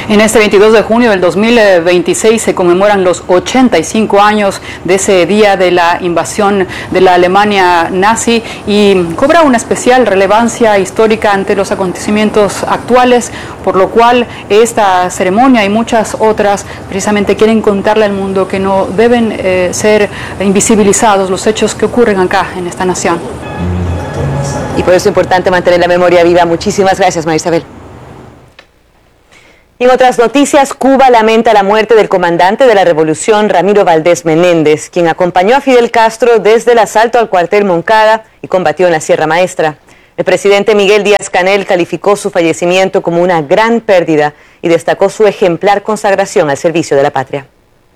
En este 22 de junio del 2026 se conmemoran los 85 años de ese día de la invasión de la Alemania nazi y cobra una especial relevancia histórica ante los acontecimientos actuales, por lo cual esta ceremonia y muchas otras precisamente quieren contarle al mundo que no deben ser invisibilizados los hechos que ocurren acá en esta nación. Y por eso es importante mantener la memoria viva. Muchísimas gracias, María Isabel. En otras noticias, Cuba lamenta la muerte del comandante de la revolución, Ramiro Valdés Menéndez, quien acompañó a Fidel Castro desde el asalto al cuartel Moncada y combatió en la Sierra Maestra. El presidente Miguel Díaz-Canel calificó su fallecimiento como una gran pérdida y destacó su ejemplar consagración al servicio de la patria.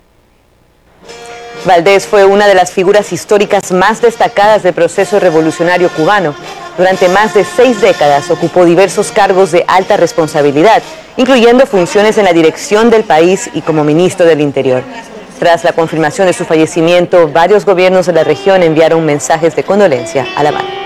Valdés fue una de las figuras históricas más destacadas del proceso revolucionario cubano. Durante más de 6 décadas ocupó diversos cargos de alta responsabilidad, incluyendo funciones en la dirección del país y como ministro del Interior. Tras la confirmación de su fallecimiento, varios gobiernos de la región enviaron mensajes de condolencia a La Habana.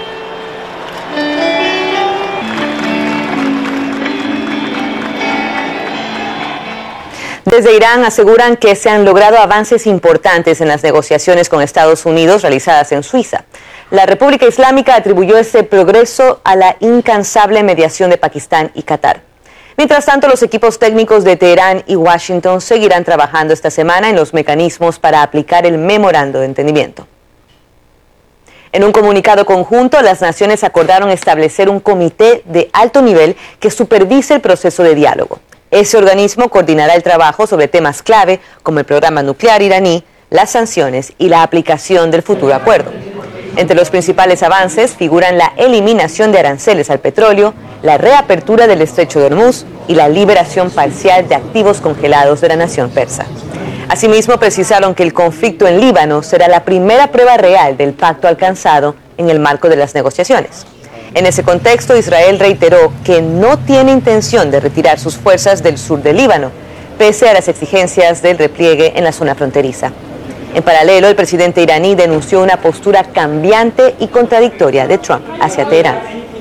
Desde Irán aseguran que se han logrado avances importantes en las negociaciones con Estados Unidos realizadas en Suiza. La República Islámica atribuyó ese progreso a la incansable mediación de Pakistán y Qatar. Mientras tanto, los equipos técnicos de Teherán y Washington seguirán trabajando esta semana en los mecanismos para aplicar el memorando de entendimiento. En un comunicado conjunto, las naciones acordaron establecer un comité de alto nivel que supervise el proceso de diálogo. Ese organismo coordinará el trabajo sobre temas clave como el programa nuclear iraní, las sanciones y la aplicación del futuro acuerdo. Entre los principales avances figuran la eliminación de aranceles al petróleo, la reapertura del estrecho de Hormuz y la liberación parcial de activos congelados de la nación persa. Asimismo, precisaron que el conflicto en Líbano será la primera prueba real del pacto alcanzado en el marco de las negociaciones. En ese contexto, Israel reiteró que no tiene intención de retirar sus fuerzas del sur del Líbano, pese a las exigencias del repliegue en la zona fronteriza. En paralelo, el presidente iraní denunció una postura cambiante y contradictoria de Trump hacia Teherán.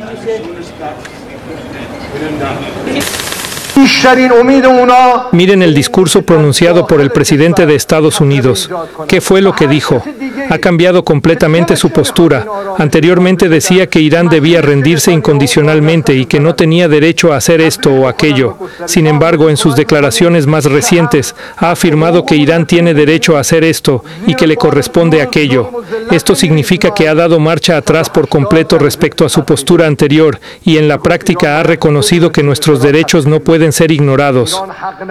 Miren el discurso pronunciado por el presidente de Estados Unidos. ¿Qué fue lo que dijo? Ha cambiado completamente su postura. Anteriormente decía que Irán debía rendirse incondicionalmente y que no tenía derecho a hacer esto o aquello. Sin embargo, en sus declaraciones más recientes, ha afirmado que Irán tiene derecho a hacer esto y que le corresponde aquello. Esto significa que ha dado marcha atrás por completo respecto a su postura anterior y en la práctica ha reconocido que nuestros derechos no pueden ser ignorados.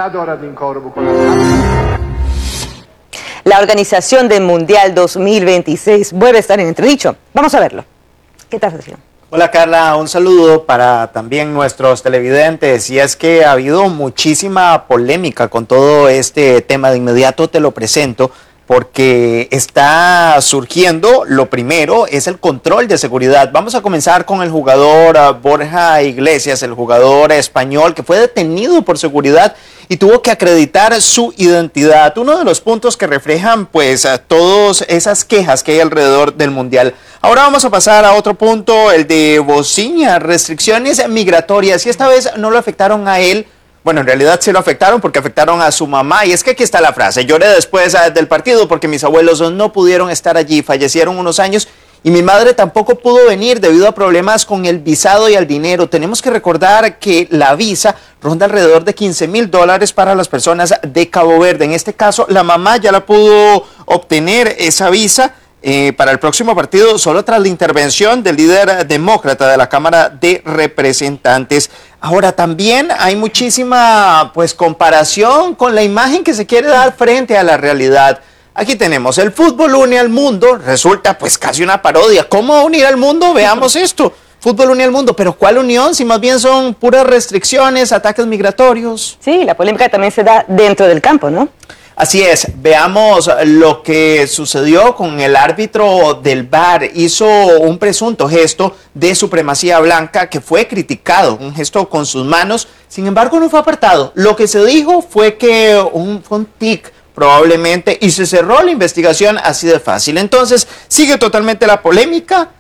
La organización del Mundial 2026 vuelve a estar en entredicho. Vamos a verlo. ¿Qué tal, Sergio? Hola Carla, un saludo para también nuestros televidentes. Y es que ha habido muchísima polémica con todo este tema. De inmediato te lo presento porque está surgiendo, lo primero es el control de seguridad. Vamos a comenzar con el jugador Borja Iglesias, el jugador español que fue detenido por seguridad y tuvo que acreditar su identidad. Uno de los puntos que reflejan pues todas esas quejas que hay alrededor del Mundial. Ahora vamos a pasar a otro punto, el de Bosnia, restricciones migratorias, y esta vez no lo afectaron a él. Bueno, en realidad sí lo afectaron porque afectaron a su mamá. Y es que aquí está la frase: lloré después del partido porque mis abuelos no pudieron estar allí, fallecieron unos años y mi madre tampoco pudo venir debido a problemas con el visado y el dinero. Tenemos que recordar que la visa ronda alrededor de $15,000 para las personas de Cabo Verde. En este caso, la mamá ya la pudo obtener esa visa para el próximo partido, solo tras la intervención del líder demócrata de la Cámara de Representantes. Ahora también hay muchísima pues comparación con la imagen que se quiere dar frente a la realidad. Aquí tenemos: el fútbol une al mundo, resulta pues casi una parodia. ¿Cómo unir al mundo? Veamos esto. Fútbol une al mundo, pero ¿cuál unión? Si más bien son puras restricciones, ataques migratorios. Sí, la polémica también se da dentro del campo, ¿no? Así es, veamos lo que sucedió con el árbitro del VAR. Hizo un presunto gesto de supremacía blanca que fue criticado, un gesto con sus manos, sin embargo no fue apartado. Lo que se dijo fue que fue un tic probablemente y se cerró la investigación así de fácil. Entonces sigue totalmente la polémica.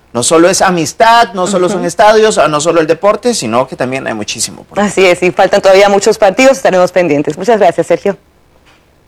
no solo es amistad, no solo son estadios, no solo el deporte, sino que también hay muchísimo. Así es, y faltan todavía muchos partidos, estaremos pendientes. Muchas gracias, Sergio.